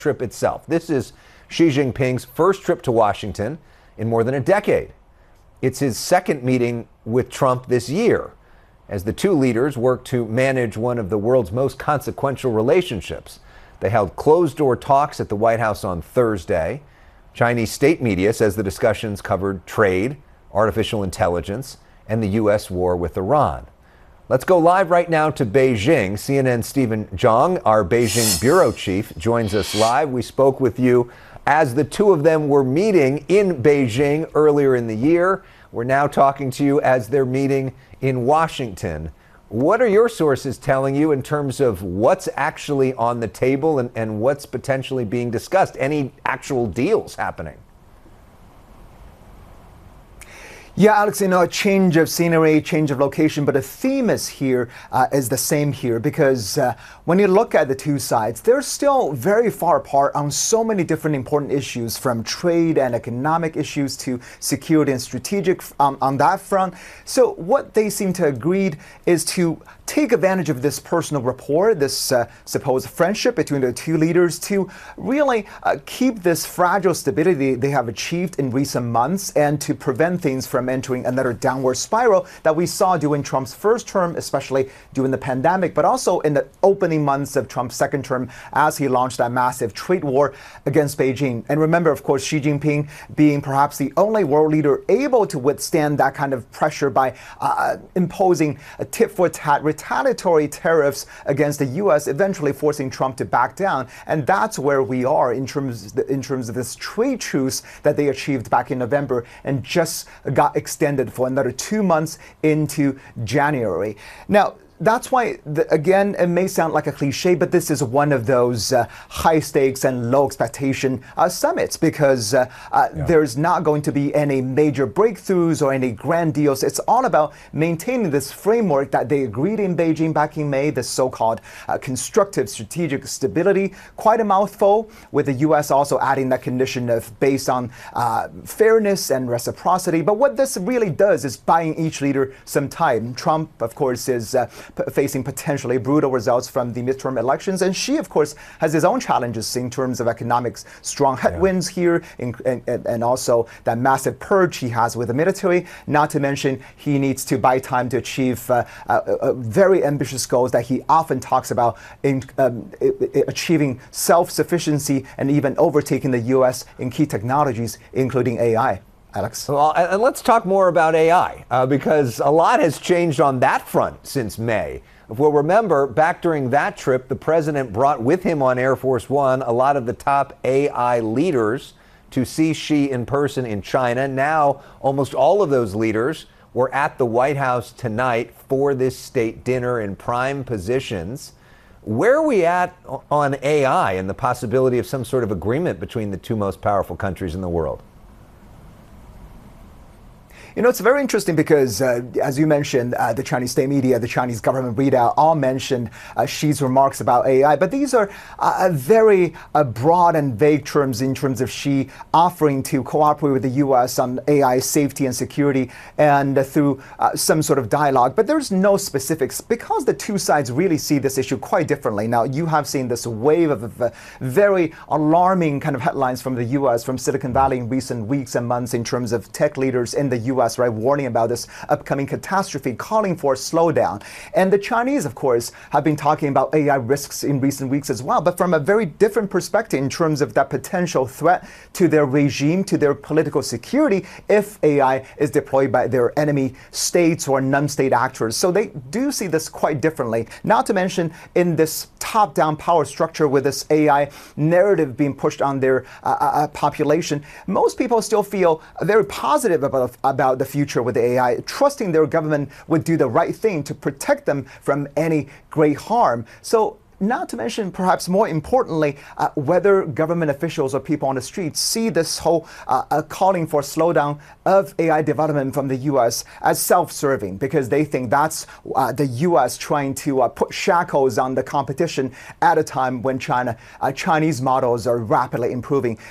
trip itself. This is Xi Jinping's first trip to Washington in more than a decade. It's his second meeting with Trump this year, as the two leaders work to manage one of the world's most consequential relationships. They held closed-door talks at the White House on Thursday. Chinese state media says the discussions covered trade, artificial intelligence, and the U.S. war with Iran. Let's go live right now to Beijing. CNN's Stephen Zhang, our Beijing bureau chief, joins us live. We spoke with you as the two of them were meeting in Beijing earlier in the year. We're now talking to you as they're meeting in Washington. What are your sources telling you in terms of what's actually on the table and what's potentially being discussed? Any actual deals happening? Yeah, Alex, a change of scenery, change of location, but the theme is the same here, because when you look at the two sides, they're still very far apart on so many different important issues, from trade and economic issues to security and strategic on that front. So what they seem to agree is to take advantage of this personal rapport, this supposed friendship between the two leaders, to really keep this fragile stability they have achieved in recent months, and to prevent things from entering another downward spiral that we saw during Trump's first term, especially during the pandemic, but also in the opening months of Trump's second term as he launched that massive trade war against Beijing. And remember, of course, Xi Jinping being perhaps the only world leader able to withstand that kind of pressure by imposing a tit-for-tat retaliatory tariffs against the U.S., eventually forcing Trump to back down. And that's where we are in terms of this trade truce that they achieved back in November and just got extended for another 2 months into January. Now, that's why, again, it may sound like a cliche, but this is one of those high stakes and low expectation summits, because there's not going to be any major breakthroughs or any grand deals. It's all about maintaining this framework that they agreed in Beijing back in May, the so-called constructive strategic stability. Quite a mouthful, with the U.S. also adding that condition of based on fairness and reciprocity. But what this really does is buying each leader some time. Trump, of course, is facing potentially brutal results from the midterm elections. And Xi, of course, has his own challenges in terms of economics, strong headwinds here, and also that massive purge he has with the military. Not to mention, he needs to buy time to achieve very ambitious goals that he often talks about in achieving self-sufficiency and even overtaking the U.S. in key technologies, including AI. Alex? Well, and let's talk more about AI, because a lot has changed on that front since May. If we'll remember, back during that trip, the president brought with him on Air Force One a lot of the top AI leaders to see Xi in person in China. Now, almost all of those leaders were at the White House tonight for this state dinner in prime positions. Where are we at on AI and the possibility of some sort of agreement between the two most powerful countries in the world? It's very interesting because, as you mentioned, the Chinese state media, the Chinese government readout all mentioned Xi's remarks about AI. But these are very broad and vague terms in terms of Xi offering to cooperate with the U.S. on AI safety and security and through some sort of dialogue. But there's no specifics because the two sides really see this issue quite differently. Now, you have seen this wave of very alarming kind of headlines from the U.S., from Silicon Valley in recent weeks and months in terms of tech leaders in the U.S. Right, warning about this upcoming catastrophe, calling for a slowdown. And the Chinese, of course, have been talking about AI risks in recent weeks as well, but from a very different perspective in terms of that potential threat to their regime, to their political security, if AI is deployed by their enemy states or non-state actors. So they do see this quite differently. Not to mention, in this top-down power structure with this AI narrative being pushed on their population, most people still feel very positive about the future with AI, trusting their government would do the right thing to protect them from any great harm. So, not to mention, perhaps more importantly, whether government officials or people on the streets see this whole calling for slowdown of AI development from the U.S. as self-serving, because they think that's the U.S. trying to put shackles on the competition at a time when Chinese models are rapidly improving.